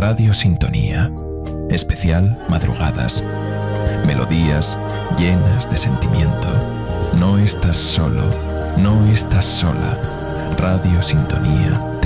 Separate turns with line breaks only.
Radio Sintonía. Especial Madrugadas. Melodías llenas de sentimiento. No estás solo, no estás sola. Radio Sintonía te